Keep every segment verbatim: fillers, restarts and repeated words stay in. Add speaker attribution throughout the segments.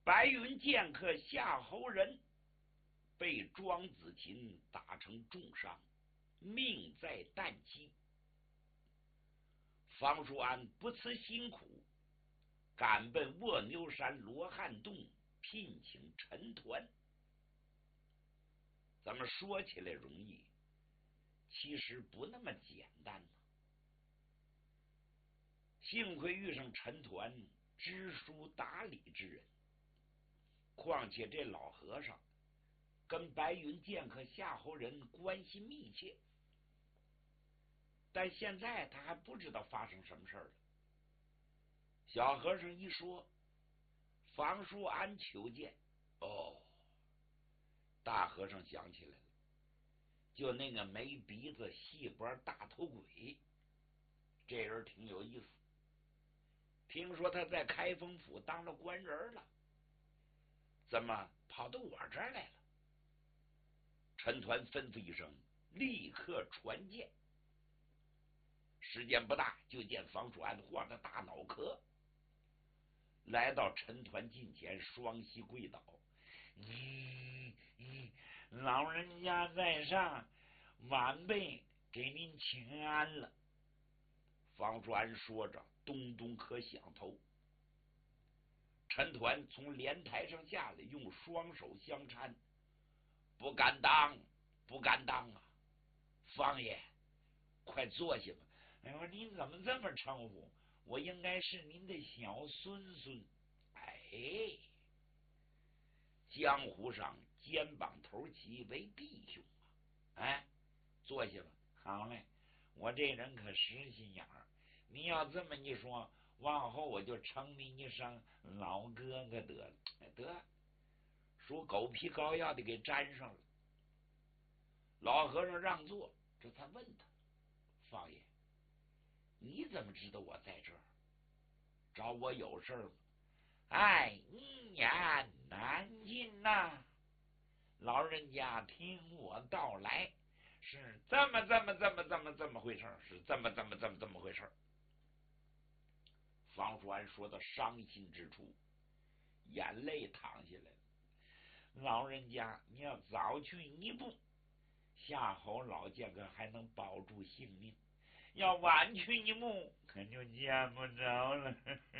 Speaker 1: 白云剑客夏侯仁被庄子琴打成重伤，命在旦夕。方叔安不辞辛苦，赶奔卧牛山罗汉洞聘请陈抟。咱们说起来容易，其实不那么简单呢。幸亏遇上陈抟知书达理之人，况且这老和尚跟白云剑客夏侯仁关系密切，但现在他还不知道发生什么事了。小和尚一说房叔安求见，哦，大和尚想起来了，就那个没鼻子细脖大头鬼，这人挺有意思。听说他在开封府当了官人了，怎么跑到我这儿来了？陈抟吩咐一声，立刻传见。时间不大，就见房叔安晃着大脑壳来到陈抟近前，双膝跪倒。咦咦，老人家在上，晚辈给您请安了。房叔安说着，咚咚磕响头。陈抟从莲台上下来，用双手相搀，不敢当，不敢当啊！方爷，快坐下吧。哎呦，您怎么这么称呼？我应该是您的小孙孙。哎，江湖上肩膀头齐为弟兄啊！哎，坐下吧。好嘞，我这人可实心眼儿。你要这么一说，往后我就称你一声老哥哥得了。得，属狗皮膏药的给粘上了。老和尚让座，这才问他：方爷，你怎么知道我在这儿？找我有事吗？哎，一言难尽呐、啊！老人家听我道来，是这么这么这么这么这么回事，是这么这么这么这么回事。方叔安说到伤心之处，眼泪淌下来了。老人家，你要早去一步，夏侯老剑客还能保住性命；要晚去一步，可就见不着了。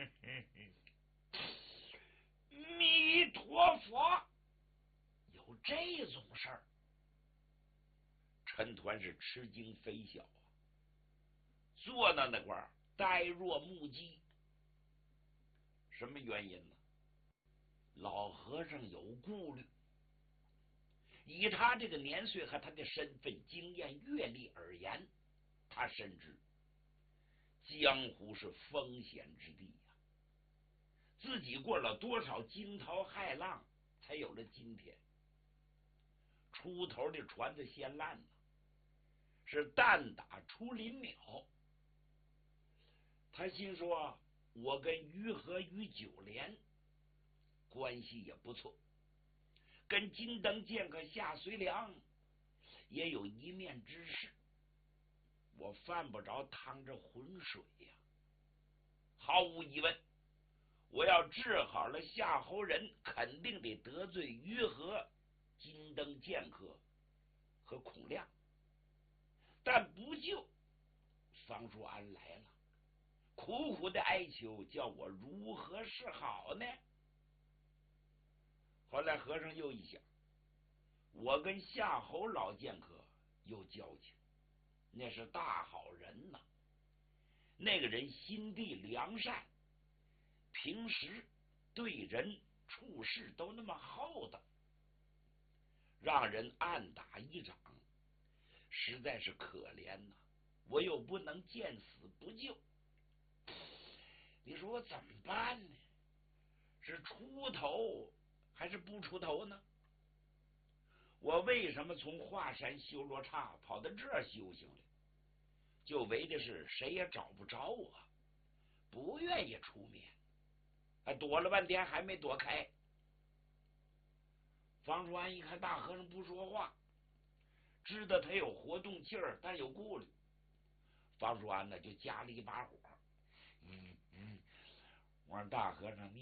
Speaker 1: 弥陀佛，有这种事儿？陈抟是吃惊非小啊，坐到那块儿呆若木鸡。什么原因呢？老和尚有顾虑，以他这个年岁和他的身份、经验、阅历而言，他深知江湖是风险之地呀、啊。自己过了多少惊涛骇浪，才有了今天。出头的船子先烂了，是弹打出林鸟。他心说，我跟于和于九莲关系也不错，跟金灯剑客夏随良也有一面之势，我犯不着趟着浑水呀、啊。毫无疑问，我要治好了夏侯仁，肯定得得罪于和、金灯剑客和孔亮，但不救，方叔安来了，苦苦的哀求，叫我如何是好呢？后来和尚又一想，我跟夏侯老剑客有交情，那是大好人呐、啊。那个人心地良善，平时对人处事都那么厚道，让人暗打一掌，实在是可怜呐、啊。我又不能见死不救，你说我怎么办呢？是出头还是不出头呢？我为什么从华山修罗刹跑到这儿修行来？就为的是谁也找不着我，不愿意出面，还躲了半天还没躲开。方叔安一看大和尚不说话，知道他有活动劲儿，但有顾虑。方叔安呢就加了一把火，嗯嗯，我说大和尚你